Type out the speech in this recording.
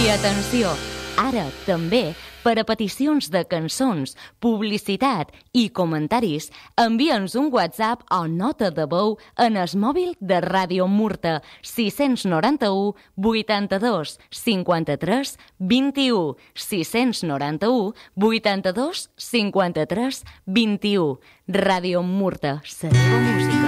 I atenció, ara també, per a peticions de cançons, publicitat i comentaris, envia'ns un WhatsApp o nota de veu en el mòbil de Ràdio Murta 691 82 53 21 691 82 53 21. Ràdio Murta, la teva música.